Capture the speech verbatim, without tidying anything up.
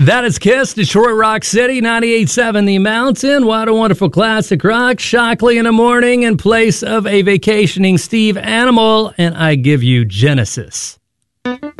That is Kiss, Detroit Rock City, ninety-eight point seven The Mountain. What a wonderful classic rock. Shockley in the morning in place of a vacationing Steve Animal, and I give you Genesis.